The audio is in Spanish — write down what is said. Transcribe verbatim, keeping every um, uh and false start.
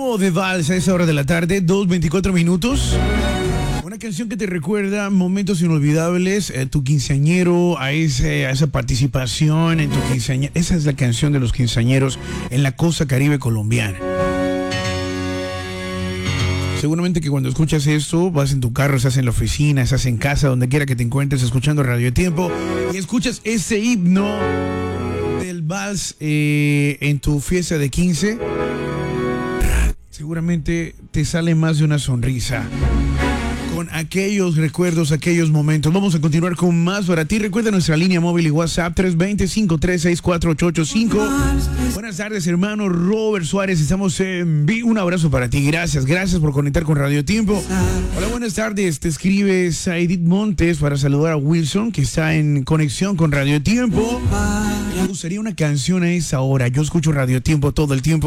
ritmo de vals a esa hora de la tarde, dos veinticuatro minutos. Una canción que te recuerda momentos inolvidables, eh, tu quinceañero, a, ese, a esa participación en tu quinceañero. Esa es la canción de los quinceañeros en la costa caribe colombiana. Seguramente que cuando escuchas esto, vas en tu carro, estás en la oficina, estás en casa, donde quiera que te encuentres, escuchando Radio Tiempo, y escuchas ese himno del vals eh, en tu fiesta de quince. Seguramente te sale más de una sonrisa con aquellos recuerdos, aquellos momentos. Vamos a continuar con más para ti. Recuerda nuestra línea móvil y WhatsApp tres dos cero, cinco tres seis, cuatro ocho ocho cinco. Buenas tardes, hermano Robert Suárez. Estamos en vivo. Un abrazo para ti. Gracias, gracias por conectar con Radio Tiempo. Hola, buenas tardes. Te escribe Saidit Montes para saludar a Wilson, que está en conexión con Radio Tiempo. Me gustaría una canción a esa hora. Yo escucho Radio Tiempo todo el tiempo.